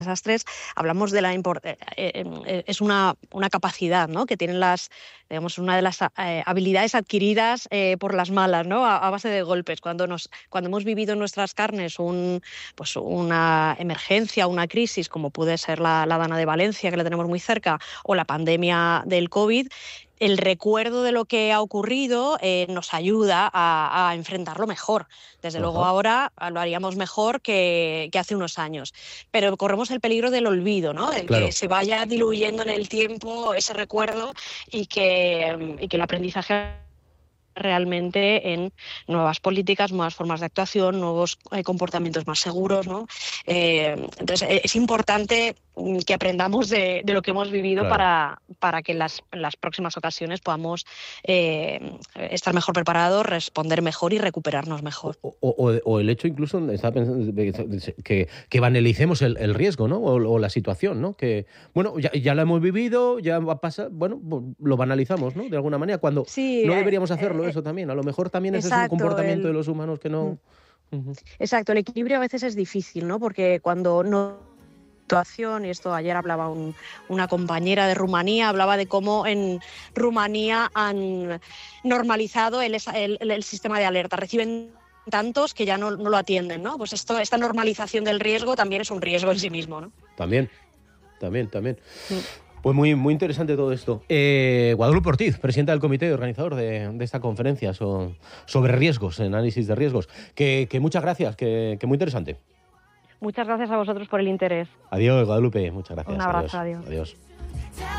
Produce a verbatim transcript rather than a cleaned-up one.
desastres, hablamos de la import- eh, eh, es una, una capacidad, ¿no?, que tienen las, digamos, una de las eh, habilidades adquiridas eh, por las malas, ¿no?, a, a base de golpes. Cuando nos, cuando hemos vivido en nuestras carnes un, pues una emergencia, una crisis, como puede ser la, la Dana de Valencia, que la tenemos muy cerca, o la pandemia del COVID, el recuerdo de lo que ha ocurrido eh, nos ayuda a, a enfrentarlo mejor. Desde Ajá. luego ahora lo haríamos mejor que, que hace unos años, pero corremos el peligro del olvido, ¿no?, de Claro. que se vaya diluyendo en el tiempo ese recuerdo y que, y que el aprendizaje realmente en nuevas políticas, nuevas formas de actuación, nuevos eh, comportamientos más seguros, ¿no? Eh, entonces eh, es importante que aprendamos de, de lo que hemos vivido Claro. para, para que en las, en las próximas ocasiones podamos eh, estar mejor preparados, responder mejor y recuperarnos mejor. O, o, o el hecho incluso, estaba pensando, que, que banalicemos el, el riesgo, ¿no?, o, o la situación, ¿no?, que, bueno, ya, ya lo hemos vivido, ya va a pasar, bueno, lo banalizamos, ¿no?, de alguna manera, cuando Sí, no eh, deberíamos hacerlo, eh, eso también. A lo mejor también ese es un exacto, comportamiento de el, los humanos que no... Uh-huh. exacto, el equilibrio a veces es difícil, ¿no?, porque cuando no... y esto ayer hablaba un, una compañera de Rumanía, hablaba de cómo en Rumanía han normalizado el, el, el sistema de alerta, reciben tantos que ya no, no lo atienden, ¿no? Pues esto, esta normalización del riesgo también es un riesgo en sí mismo, ¿no? También, también, también. Sí. Pues muy, muy interesante todo esto. Eh, Guadalupe Ortiz, presidenta del comité organizador de, de esta conferencia so, sobre riesgos, análisis de riesgos. Que, que muchas gracias, que, que muy interesante. Muchas gracias a vosotros por el interés. Adiós, Guadalupe. Muchas gracias. Un abrazo, adiós. Adiós. Adiós.